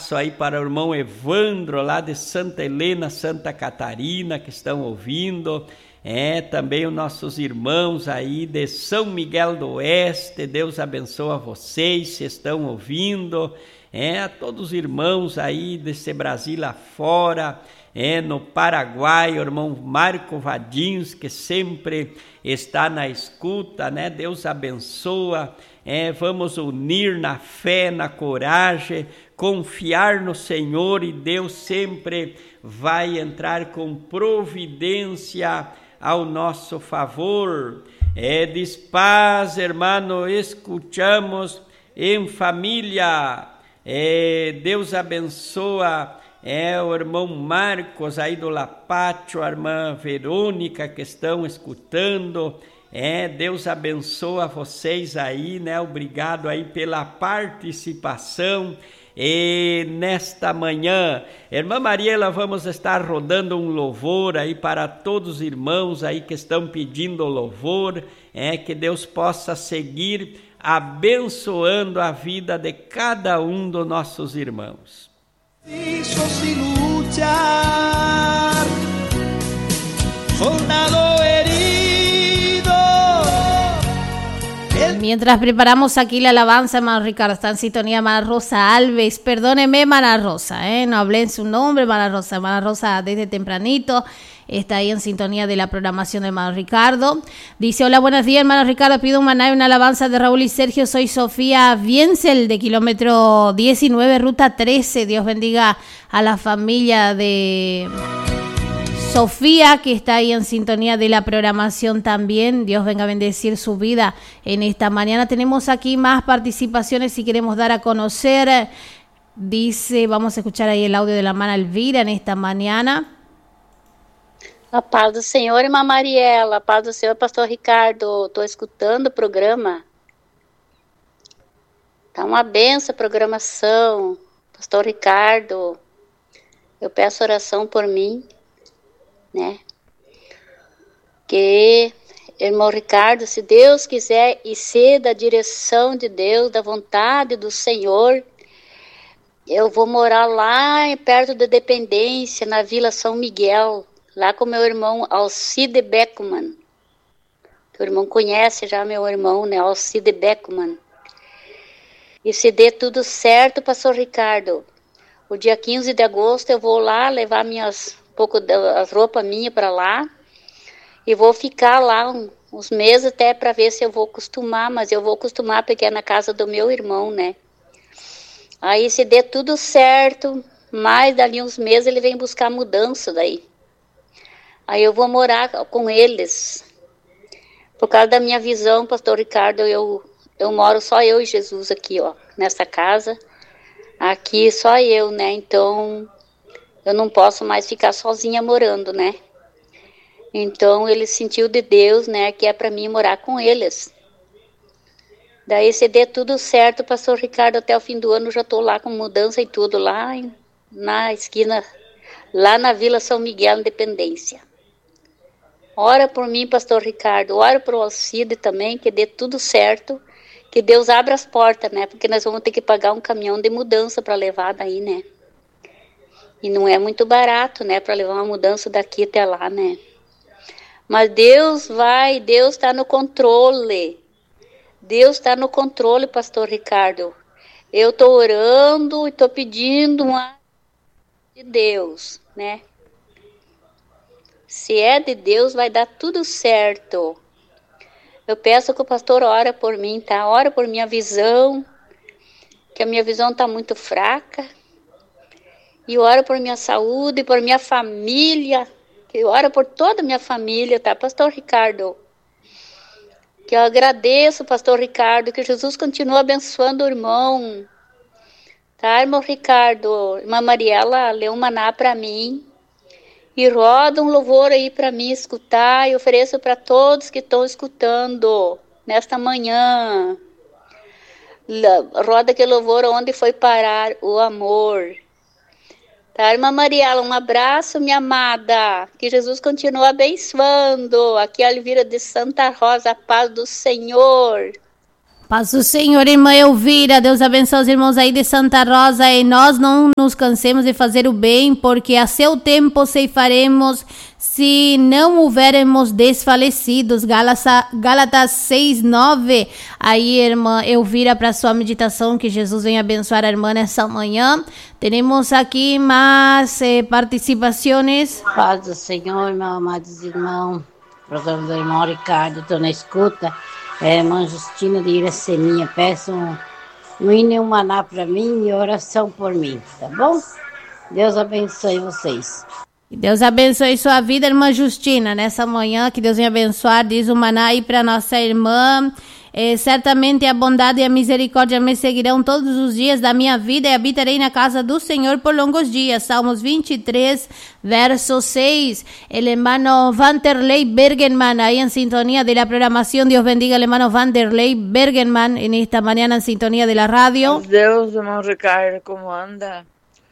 aí para o irmão Evandro, lá de Santa Helena, Santa Catarina, que estão ouvindo. Também os nossos irmãos aí de São Miguel do Oeste, Deus abençoe vocês, se estão ouvindo. A todos os irmãos aí desse Brasil lá fora, no Paraguai, o irmão Marco Vadins, que sempre está na escuta, né? Deus abençoa. Vamos unir na fé, na coragem, confiar no Senhor, e Deus sempre vai entrar com providência ao nosso favor. Diz paz, hermano, escutamos em família. Deus abençoa o irmão Marcos aí do Lapátio, a irmã Verônica, que estão escutando. Deus abençoa vocês aí, né? Obrigado aí pela participação. E nesta manhã, irmã Mariela, vamos estar rodando um louvor aí para todos os irmãos aí que estão pedindo louvor, que Deus possa seguir abençoando a vida de cada um dos nossos irmãos. Soldado herido. Mientras preparamos aquí la alabanza, hermano Ricardo, está en sintonía hermana Rosa Alves. Perdóneme, hermana Rosa, no hablé en su nombre, hermana Rosa. Hermana Rosa desde tempranito está ahí en sintonía de la programación de hermano Ricardo. Dice, hola, buenos días, hermano Ricardo. Pido un maná y una alabanza de Raúl y Sergio. Soy Sofía Viencel, de kilómetro 19, ruta 13. Dios bendiga a la familia de Sofía, que está ahí en sintonía de la programación también. Dios venga a bendecir su vida en esta mañana. Tenemos aquí más participaciones si queremos dar a conocer. Dice, vamos a escuchar ahí el audio de la hermana Elvira en esta mañana. A paz do Senhor, irmã Mariela. A paz do Senhor, pastor Ricardo. Estou escutando o programa. Tá uma benção a programação. Pastor Ricardo, eu peço oração por mim, né? Que, irmão Ricardo, se Deus quiser e ser da direção de Deus, da vontade do Senhor, eu vou morar lá perto da Dependência, na Vila São Miguel, lá com meu irmão Alcide Beckman. O irmão conhece já meu irmão, né? Alcide Beckman. E se dê tudo certo, pastor Ricardo, o dia 15 de agosto eu vou lá levar pouco das roupas minhas para lá e vou ficar lá uns meses até para ver se eu vou acostumar, mas eu vou acostumar porque é na casa do meu irmão, né? Aí se dê tudo certo, mais dali uns meses ele vem buscar mudança daí. Aí eu vou morar com eles. Por causa da minha visão, pastor Ricardo, eu moro só eu e Jesus aqui, ó, nessa casa. Aqui só eu, né? Então eu não posso mais ficar sozinha morando, né? Então ele sentiu de Deus, né, que é para mim morar com eles. Daí se dê tudo certo, pastor Ricardo, até o fim do ano já estou lá com mudança e tudo lá na esquina, lá na Vila São Miguel, Independência. Ora por mim, pastor Ricardo, ora por Alcide também, que dê tudo certo, que Deus abra as portas, né? Porque nós vamos ter que pagar um caminhão de mudança para levar daí, né? E não é muito barato, né? Para levar uma mudança daqui até lá, né? Mas Deus está no controle. Deus está no controle, pastor Ricardo. Eu estou orando e estou pedindo uma de Deus, né? Se é de Deus, vai dar tudo certo. Eu peço que o pastor ore por mim, tá? Ora por minha visão, que a minha visão está muito fraca. E ora por minha saúde, por minha família. Que ora por toda a minha família, tá, pastor Ricardo? Que eu agradeço, pastor Ricardo, que Jesus continue abençoando o irmão. Tá, irmão Ricardo? Irmã Mariela, lê um maná para mim. E roda um louvor aí para mim escutar e ofereço para todos que estão escutando nesta manhã. Roda aquele louvor onde foi parar o amor. Tá, irmã Mariela, um abraço, minha amada. Que Jesus continue abençoando. Aqui é a Elvira de Santa Rosa, a paz do Senhor. Paz do Senhor, irmã Elvira, Deus abençoe os irmãos aí de Santa Rosa e nós não nos cansemos de fazer o bem, porque a seu tempo ceifaremos se não houvermos desfalecidos. Gálatas 6:9. Aí, irmã Elvira, para sua meditação, que Jesus venha abençoar a irmã nessa manhã. Temos aqui mais participações. Paz do Senhor, meus amados irmãos. Programa do irmão Ricardo, estou na escuta. Irmã Justina de Iraceminha, peço um hino e um maná para mim e oração por mim, tá bom? Deus abençoe vocês. Deus abençoe sua vida, irmã Justina, nessa manhã, que Deus venha abençoar, diz o maná aí para nossa irmã. Certamente a bondade e a misericórdia me seguirão todos os dias da minha vida e habitarei na casa do Senhor por longos dias. Salmos 23, verso 6. El hermano Vanderlei Bergenman, ahí en sintonía de la programación. Dios bendiga al hermano Vanderlei Bergenman en esta mañana en sintonía de la radio. Deus, irmão Ricardo, como anda?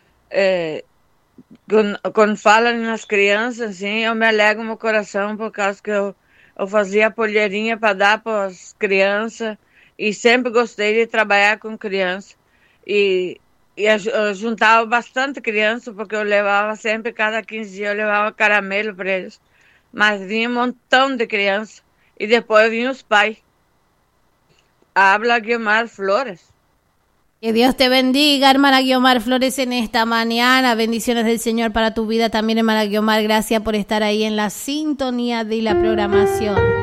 Quando fala nas crianças, assim, eu me alegro meu coração por causa que eu fazia polheirinha para dar para as crianças e sempre gostei de trabalhar com criança. E eu juntava bastante criança, porque eu levava sempre, cada 15 dias, eu levava caramelo para eles. Mas vinha um montão de criança e depois vinham os pais. Habla Guiomar Flores. Que Dios te bendiga, hermana Guiomar Flores, en esta mañana. Bendiciones del Señor para tu vida también, hermana Guiomar. Gracias por estar ahí en la sintonía de la programación.